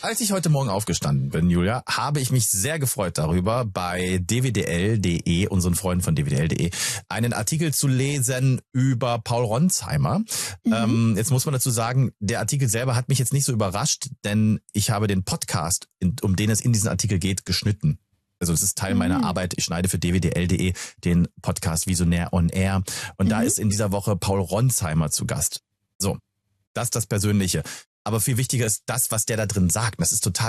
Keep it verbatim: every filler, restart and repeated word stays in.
Als ich heute Morgen aufgestanden bin, Julia, habe ich mich sehr gefreut darüber, bei d w d l punkt d e, unseren Freunden von d w d l punkt d e, einen Artikel zu lesen über Paul Ronsheimer. Mhm. Ähm, jetzt muss man dazu sagen, der Artikel selber hat mich jetzt nicht so überrascht, denn ich habe den Podcast, um den es in diesem Artikel geht, geschnitten. Also das ist Teil mhm. meiner Arbeit. Ich schneide für d w d l punkt d e den Podcast Visionär on Air. Und mhm. da ist in dieser Woche Paul Ronsheimer zu Gast. So, das ist das Persönliche. Aber viel wichtiger ist das, was der da drin sagt. Das ist total